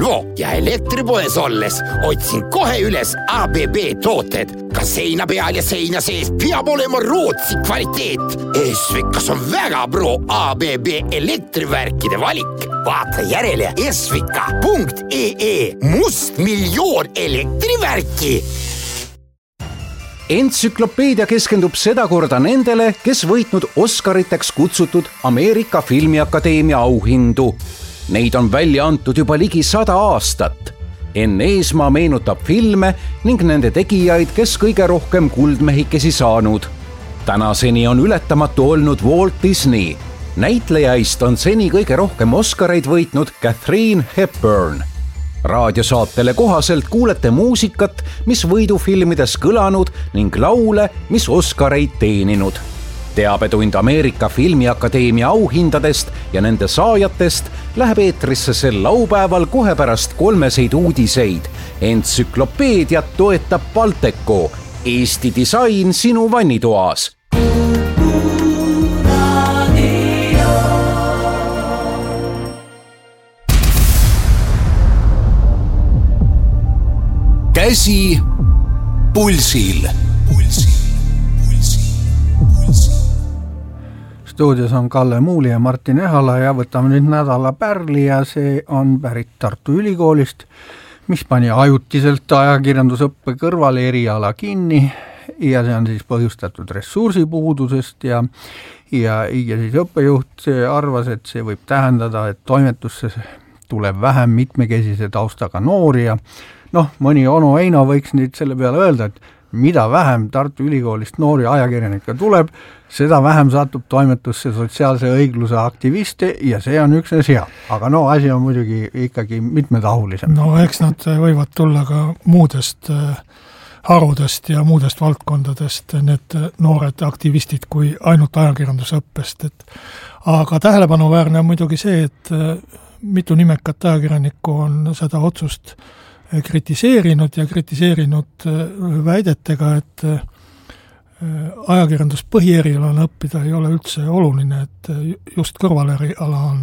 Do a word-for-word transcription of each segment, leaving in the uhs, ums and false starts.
Pro ja elektripoes olles otsin kohe üles A B B tooted. Ka seina peal ja seina sees peab olema Rootsi kvaliteet. Esvikas on väga pro A B B elektrivärkide valik. Vaata järele esvika punkt ee must miljoon elektrivärki. Entsüklopeedia keskendub sedakorda nendele, kes võitnud Oscariteks kutsutud Ameerika Filmiakadeemia auhindu. Neid on välja antud juba ligi sada aastat. Enn Eesmaa meenutab filme ning nende tegijaid, kes kõige rohkem kuldmehikesi saanud. Tänaseni on ületamatu olnud Walt Disney. Näitlejaist on seni kõige rohkem Oscareid võitnud Katharine Hepburn. Raadiosaatele kohaselt kuulete muusikat, mis võidufilmides kõlanud ning laule, mis Oscareid teeninud. Teabetund Ameerika Filmiakadeemia auhindadest ja nende saajatest läheb eetrisse sel laupäeval kohe pärast kolmeseid uudiseid. Entsüklopeediat toetab Balteco, Eesti disain sinu vannitoas. Käsi pulsil. Stuudios on Kalle Muuli ja Martin Ehala ja võtame nüüd nädala pärli ja see on pärit Tartu Ülikoolist, mis pani ajutiselt ajakirjandusõppe kõrvale eriala kinni ja see on siis põhjustatud ressursipuudusest ja, ja, ja siis õppejuht arvas, et see võib tähendada, et toimetusse tuleb vähem mitmekesise taustaga noori ja noh, mõni onu Eino võiks nüüd selle peale öelda, et mida vähem Tartu Ülikoolist noori ajakirjanikke tuleb, seda vähem satub toimetusse sotsiaalse õigluse aktiviste ja see on üksnes hea. Aga no asi on muidugi ikkagi mitmetahulisem. No eks nad võivad tulla ka muudest harudest ja muudest valdkondadest, need noored aktivistid kui ainult ajakirjandusõppest. Et, aga tähelepanuväärne on muidugi see, et mitu nimekat ajakirjanikku on seda otsust kritiseerinud ja kritiseerinud väidetega, et ajakirjandus põhierialana õppida ei ole üldse oluline, et just kõrvaleriala on,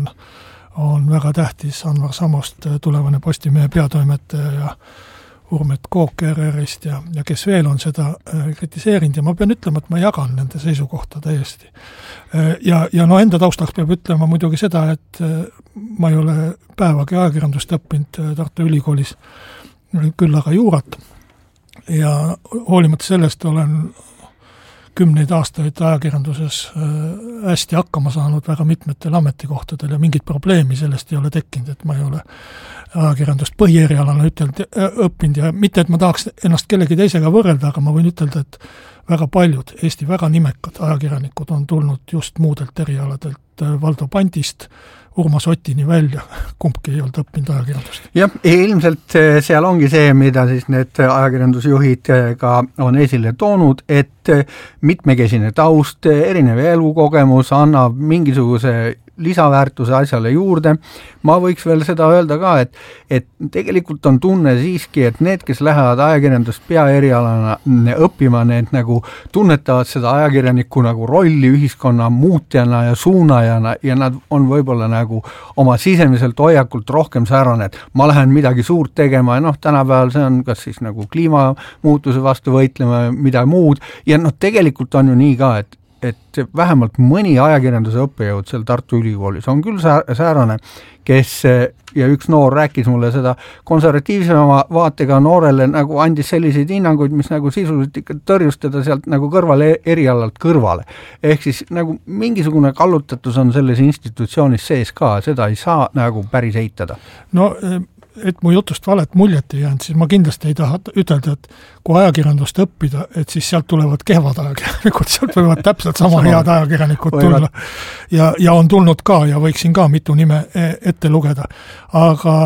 on väga tähtis. Anvar Samost, tulevane Postimehe peatoimetaja ja Urmet Kook R R-ist ja, ja kes veel on seda kritiseerinud ja ma pean ütlema, et ma jagan nende seisukohta täiesti. Ja, ja no enda taustaks peab ütlema muidugi seda, et ma ei ole päevagi ajakirjandust õppinud Tartu Ülikoolis, küll aga juurat. Ja hoolimata sellest olen kümneid aastaid ajakirjanduses hästi hakkama saanud väga mitmetel ametikohtadel ja mingit probleemi sellest ei ole tekkinud, et ma ei ole ajakirjandust põhierialana ütelnud, õppinud ja mitte, et ma tahaks ennast kellegi teisega võrrelda, aga ma võin ütelda, et väga paljud Eesti väga nimekad ajakirjanikud on tulnud just muudelt erialadelt, Valdo Pandist Urmas Otini välja, kumbki ei olnud õppinud ajakirjandust. Jah, ilmselt seal ongi see, mida siis need ajakirjandusjuhid ka on esile toonud, et mitmekesine taust, erinev elukogemus annab mingisuguse lisaväärtuse asjale juurde. Ma võiks veel seda öelda ka, et, et tegelikult on tunne siiski, et need, kes lähevad ajakirjandust peaerialana õppima, need nagu tunnetavad seda ajakirjaniku nagu rolli ühiskonna muutjana ja suunajana ja nad on võib-olla nagu oma sisemiselt hoiakult rohkem säärane, et ma lähen midagi suurt tegema ja noh, tänapäeval see on kas siis nagu kliimamuutuse vastu võitlema midagi muud ja noh, tegelikult on ju nii ka, et et vähemalt mõni ajakirjanduse õppejõud seal Tartu Ülikoolis on küll säärane, kes ja üks noor rääkis mulle seda konservatiivsema vaatega noorele nagu andis selliseid hinnanguid, mis nagu sisuliselt ikka tõrjustada sealt nagu kõrvale erialalt kõrvale. Ehk siis nagu mingisugune kallutatus on selles institutsioonis sees ka, seda ei saa nagu päris eitada. No et mu jutust valet muljet ei jäänud, siis ma kindlasti ei taha ütelda, et kui ajakirjandust õppida, et siis sealt tulevad kehvad ajakirjanikud, sealt võivad täpselt sama head ajakirjanikud tulla. Ja, ja on tulnud ka ja võiksin ka mitu nime ette lugeda. Aga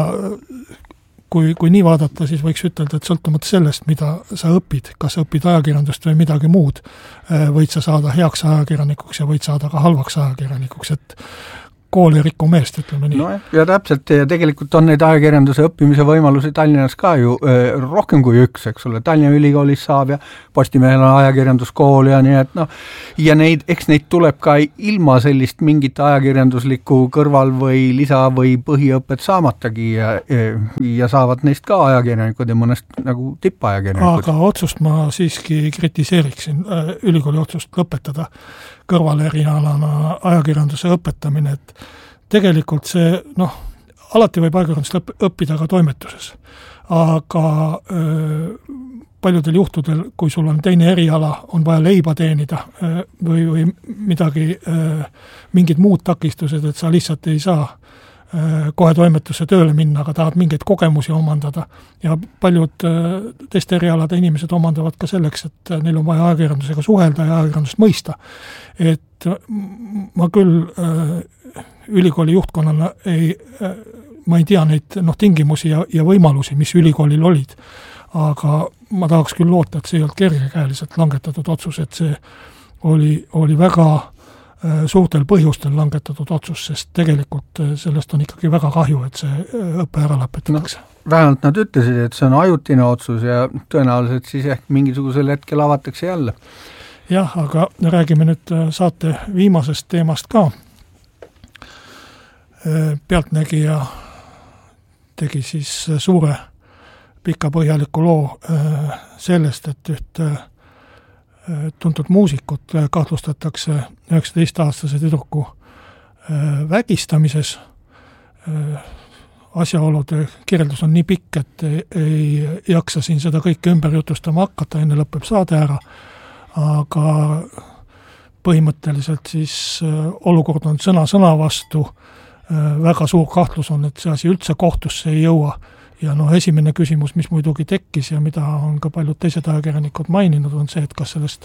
kui, kui nii vaadata, siis võiks ütelda, et sõltumata sellest, mida sa õpid, kas õpid ajakirjandust või midagi muud, võid sa saada heaks ajakirjanikuks ja võid saada ka halvaks ajakirjanikuks, et kooliriku meest, ütleme nii. No ja täpselt, ja tegelikult on neid ajakirjanduse õppimise võimalusi Tallinnas ka ju öö, rohkem kui üks, eks ole, Tallinna Ülikoolis saab ja Postimehel on ajakirjanduskool ja nii, et noh, ja neid, eks neid tuleb ka ilma sellist mingit ajakirjanduslikku kõrval või lisa või põhiõpet saamatagi ja, ja saavad neist ka ajakirjanikud ja mõnest nagu tippajakirjanikud. Aga otsust ma siiski kritiseeriksin, ülikooli otsust lõpetada kõrvale erialana ajakirjanduse õpetamine, et tegelikult see, noh, alati võib ajakirjandust õppida ka toimetuses, aga öö, paljudel juhtudel, kui sul on teine eriala, on vaja leiba teenida öö, või, või midagi, öö, mingid muud takistused, et sa lihtsalt ei saa öö, kohe toimetusse tööle minna, aga tahad mingeid kogemusi omandada ja paljud öö, teiste erialade inimesed omandavad ka selleks, et neil on vaja ajakirjandusega suhelda ja ajakirjandust mõista. Et ma küll öö, ülikooli juhtkonnana ei, ma ei tea neid noh, tingimusi ja, ja võimalusi, mis ülikoolil olid, aga ma tahaks küll loota, et see ei olnud kergekäeliselt langetatud otsus, et see oli, oli väga äh, suurtel põhjustel langetatud otsus, sest tegelikult sellest on ikkagi väga kahju, et see õppe ära lõpetatakse. No, vähemalt nad ütlesid, et see on ajutine otsus ja tõenäoliselt siis ehk mingisugusel hetkel avatakse jälle. Jah, aga räägime nüüd saate viimasest teemast ka. Pealtnägija tegi siis suure pika põhjaliku loo sellest, et üht tuntud muusikut kahtlustatakse üheksateist-aastase tüdruku vägistamises. Asjaolude kirjeldus on nii pikk, et ei, ei jaksa siin seda kõike ümber jutustama hakata, enne lõpeb saade ära, aga põhimõtteliselt siis olukord on sõna sõna vastu, väga suur kahtlus on, et see asi üldse kohtusse ei jõua ja noh, esimene küsimus, mis muidugi tekkis ja mida on ka paljud teised ajakirjanikud maininud, on see, et kas sellest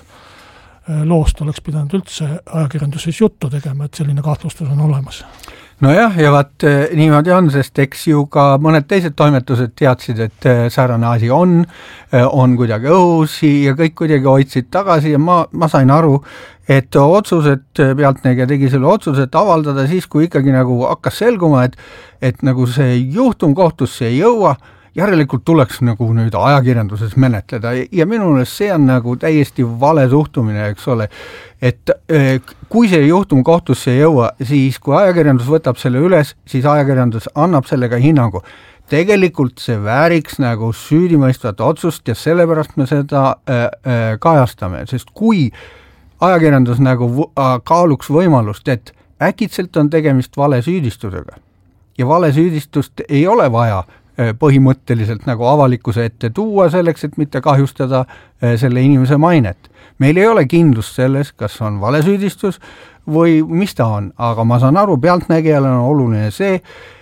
loost oleks pidanud üldse ajakirjanduses juttu tegema, et selline kahtlustus on olemas. Nojah, ja vaat niimoodi on, sest eks ju ka mõned teised toimetused teadsid, et säärane asi on, on kuidagi õhus ja kõik kuidagi hoidsid tagasi ja ma, ma sain aru, et otsused, Pealtnägija tegi selle otsuset avaldada siis, kui ikkagi nagu hakkas selguma, et, et nagu see juhtum kohtusse ei jõua, järelikult tuleks nagu nüüd ajakirjanduses menetleda ja minu meelest see on nagu täiesti vale suhtumine, eks ole, et kui see juhtum kohtusse ei jõua, siis kui ajakirjandus võtab selle üles, siis ajakirjandus annab sellega hinnangu. Tegelikult see vääriks nagu süüdimõistvat otsust ja sellepärast me seda äh, äh, kajastame, sest kui ajakirjandus nagu kaaluks võimalust, et äkitselt on tegemist vale süüdistusega ja vale süüdistust ei ole vaja põhimõtteliselt nagu avalikkuse ette tuua selleks, et mitte kahjustada selle inimese mainet. Meil ei ole kindlust selles, kas on valesüüdistus või mis ta on, aga ma saan aru, Pealtnägijale on oluline see,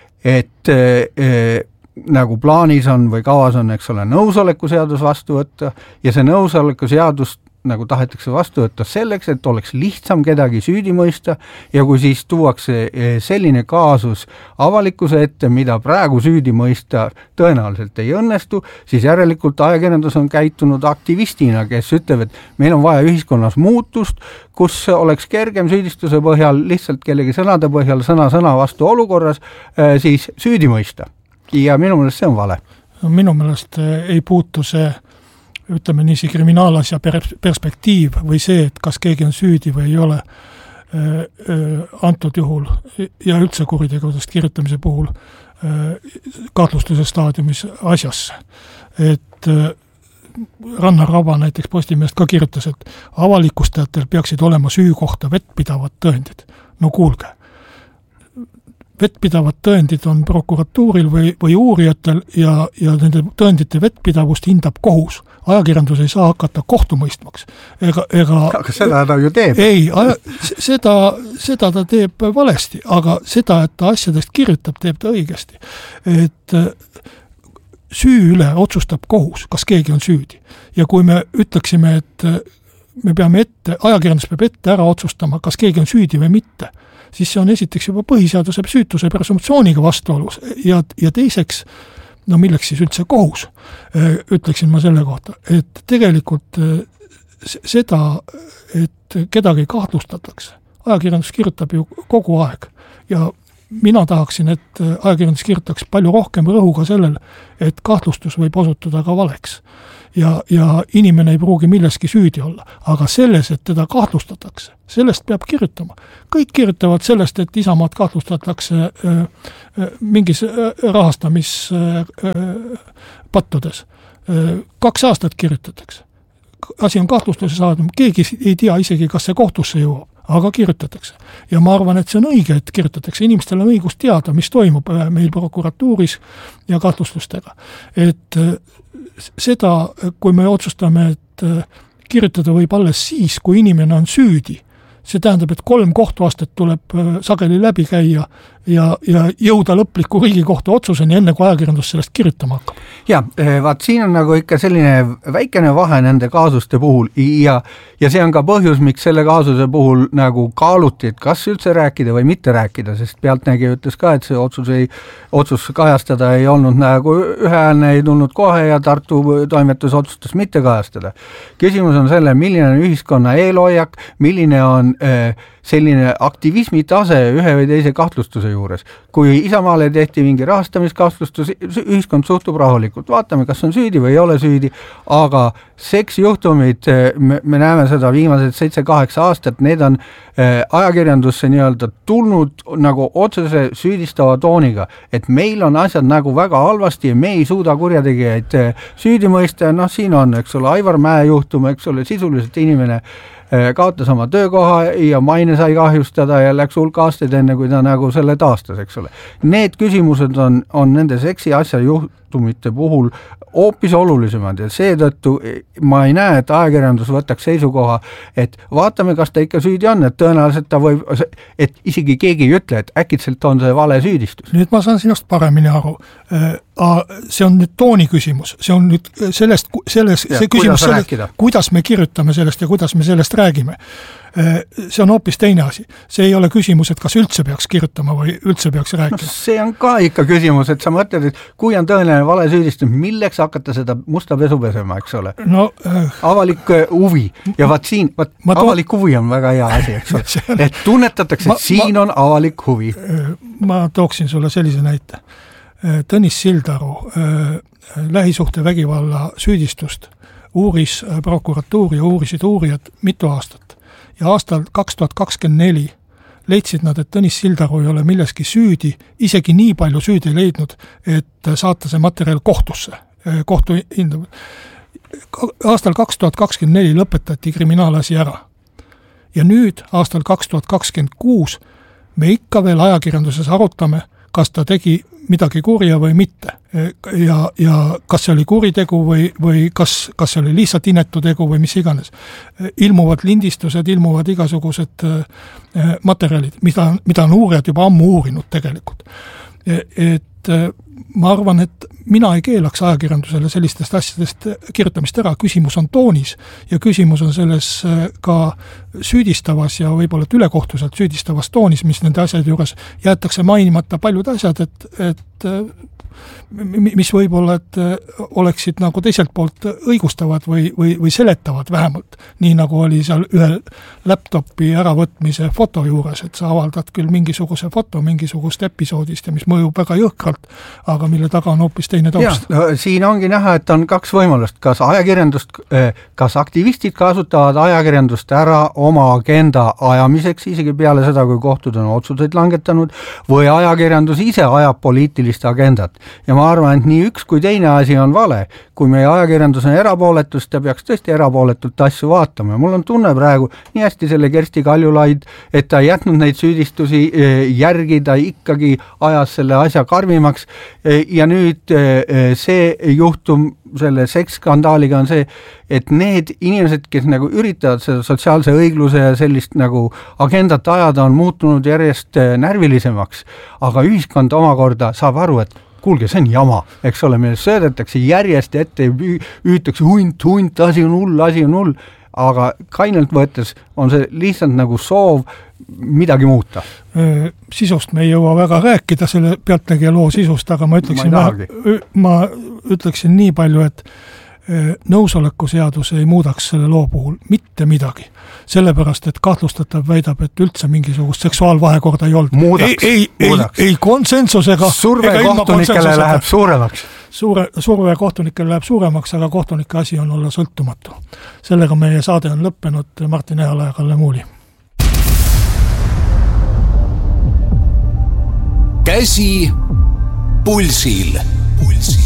et äh, nagu plaanis on või kavas on, eks ole, nõusoleku seadus vastu võtta ja see nõusoleku seadus nagu tahetakse vastu võtta selleks, et oleks lihtsam kedagi süüdi mõista ja kui siis tuuakse selline kaasus avalikkuse ette, mida praegu süüdi mõista tõenäoliselt ei õnnestu, siis järelikult ajakirjandus on käitunud aktivistina, kes ütleb, et meil on vaja ühiskonnas muutust, kus oleks kergem süüdistuse põhjal, lihtsalt kellegi sõnade põhjal sõna-sõna vastu olukorras, siis süüdi mõista. Ja minu meelest see on vale. Minu meelest ei puutu see ütleme niisi kriminaalasja perspektiiv või see, et kas keegi on süüdi või ei ole antud juhul ja üldse kuritegudest kirjutamise puhul kahtlustuse staadiumis asjasse. Et Rannar Raba näiteks Postimehest ka kirjutas, et avalikustajatel peaksid olema süü kohta vettpidavad tõendid. No kuulge, vettpidavad tõendid on prokuratuuril või, või uurijatel ja, ja nende tõendite vettpidavust hindab kohus. Ajakirjandus ei saa hakata kohtumõistmaks. Ega, ega, aga seda ta ju teeb. Ei, aja, seda, seda ta teeb valesti, aga seda, et ta asjadest kirjutab, teeb ta õigesti. Et süü üle otsustab kohus, kas keegi on süüdi. Ja kui me ütleksime, et me peame ette, ajakirjandus peab ette ära otsustama, kas keegi on süüdi või mitte, siis see on esiteks juba põhiseaduse süütuse presumptsiooniga vastuolus ja, ja teiseks, no milleks siis üldse kohus, ütleksin ma selle kohta, et tegelikult seda, et kedagi kahtlustatakse, ajakirjandus kirjutab ju kogu aeg ja mina tahaksin, et ajakirjandus kirjutaks palju rohkem rõhuga sellel, et kahtlustus võib osutuda ka valeks. Ja, ja inimene ei pruugi milleski süüdi olla. Aga selles, et teda kahtlustatakse, sellest peab kirjutama. Kõik kirjutavad sellest, et Isamaad kahtlustatakse äh, äh, mingis rahastamispattudes. Äh, äh, kaks aastat kirjutatakse. Asi on kahtlustuse saadud. Keegi ei tea isegi, kas see kohtusse jõuab. Aga kirjutatakse. Ja ma arvan, et see on õige, et kirjutatakse. Inimestel on õigus teada, mis toimub meil prokuratuuris ja kahtlustustega. Et seda, kui me otsustame, et kirjutada võib alles siis, kui inimene on süüdi, see tähendab, et kolm kohtuastet tuleb sageli läbi käia ja, ja jõuda lõpliku riigikohtu otsuseni, enne kui ajakirjandus sellest kirjutama hakkab. Ja, vaat siin on nagu ikka selline väikene vahe nende kaasuste puhul ja, ja see on ka põhjus, miks selle kaasuse puhul nagu kaaluti, et kas üldse rääkida või mitte rääkida, sest pealtnägija ütles ka, et see otsus, ei, otsus kajastada ei olnud nagu üheäälne, ei tulnud kohe ja Tartu toimetus otsustas mitte kajastada. Küsimus on selle, milline on ühiskonna eelhoiak, milline on selline aktivismi tase ühe või teise kahtlustuse juures. Kui Isamaale tehti mingi rahastamiskahtlustus, ühiskond suhtub rahulikult. Vaatame, kas on süüdi või ei ole süüdi, aga seksjuhtumid, me, me näeme seda viimased seitse kaheksa aastat, need on ajakirjandusse nii-öelda tulnud nagu otsese süüdistava tooniga, et meil on asjad nagu väga halvasti ja me ei suuda kurjategijaid süüdi mõista. Noh, siin on, eks ole, Aivar Mäe juhtum, eks ole, sisuliselt inimene kaotas oma töökoha ja maine sai kahjustada ja läks hulk aastaid enne, kui ta nagu selle taastas, eks ole. Need küsimused on, on nende seksi asja juhtumite puhul hoopis olulisemad ja seetõttu ma ei näe, et ajakirjandus võtaks seisukoha, et vaatame, kas ta ikka süüdi on, et tõenäoliselt ta võib, et isegi keegi ei ütle, et äkitselt on see vale süüdistus. Nüüd ma saan sinust paremini aru. See on nüüd tooni küsimus. See on nüüd sellest, selles, ja, see küsimus sellest, kuidas me kirjutame sellest ja kuidas me sellest räägime. See on hoopis teine asi. See ei ole küsimus, et kas üldse peaks kirjutama või üldse peaks rääkima. No, see on ka ikka küsimus, et sa mõtled, et kui on tõeline vale süüdistus, milleks hakata seda musta pesu pesema, eks ole? No, äh, avalik huvi. Ja vaat siin, vaat to... avalik huvi on väga hea asi, eks ole. Et tunnetatakse, ma, et siin ma, on avalik huvi. Ma tooksin sulle sellise näite. Tõnis Sildaru lähisuhte vägivalla süüdistust uuris prokuratuur ja uurisid uurijad mitu aastat. Ja aastal kaks tuhat kakskümmend neli leidsid nad, et Tõnis Sildaru ei ole milleski süüdi, isegi nii palju süüdi ei leidnud, et saata see materjal kohtusse, kohtu hindab. Aastal kaks tuhat kakskümmend neli lõpetati kriminaalasi ära. Ja nüüd, aastal kaks tuhat kakskümmend kuus, me ikka veel ajakirjanduses arutame, kas ta tegi midagi kurja või mitte. Ja, ja kas see oli kuritegu või, või kas, kas see oli lihtsalt inetu tegu või mis iganes. Ilmuvad lindistused, ilmuvad igasugused materjalid, mida, mida on uurijad juba ammu uurinud tegelikult. Et ma arvan, et mina ei keelaks ajakirjandusele sellistest asjadest kirjutamist ära. Küsimus on toonis ja küsimus on selles ka süüdistavas ja võib-olla ülekohtuselt süüdistavas toonis, mis nende asjade juures jäetakse mainimata paljud asjad, et, et mis võib-olla, et oleksid nagu teiselt poolt õigustavad või, või, või seletavad vähemalt, nii nagu oli seal ühe laptopi äravõtmise foto juures, et sa avaldad küll mingisuguse foto mingisugust episoodist ja mis mõjub väga jõhkralt, aga mille taga on hoopis teine taust. No, siin ongi näha, et on kaks võimalust, kas ajakirjandust, kas aktivistid kasutavad ajakirjandust ära oma agenda ajamiseks, isegi peale seda, kui kohtud on otsuseid langetanud, või ajakirjandus ise ajab poliitilist agendat. Ja ma arvan, et nii üks kui teine asi on vale. Kui meie ajakirjandus on erapooletust, ta peaks tõesti erapooletult asju vaatama. Mul on tunne praegu nii hästi selle Kersti Kaljulaid, et ta ei jätnud neid süüdistusi järgi, ta ikkagi ajas selle asja karmimaks ja nüüd see juhtum selle seksskandaaliga on see, et need inimesed, kes nagu üritavad seda sotsiaalse õigluse ja sellist nagu agendat ajada, on muutunud järjest närvilisemaks, aga ühiskond omakorda saab aru, et kuulge, see on jama, eks ole, meil söödetakse järjest ette, hüütakse hunt, hunt, asi on hull, asi on hull, aga kainelt võetes on see lihtsalt nagu soov midagi muuta. Sisust me ei jõua väga rääkida selle pealtnägija loo sisust, aga ma ütleksin, ma, ma, ma ütleksin nii palju, et nõusoleku seadus ei muudaks selle loo puhul mitte midagi. Sellepärast, et kahtlustatav väidab, et üldse mingisugust seksuaalvahekorda ei olnud. Muudaks, ei, ei, muudaks. ei, ei konsensusega. Surve kohtunikele läheb suuremaks. Suure, surve kohtunikele läheb suuremaks, aga kohtunike asi on olla sõltumatu. Sellega meie saade on lõppenud. Martin Ehala ja Kalle Muuli. Käsi pulsil.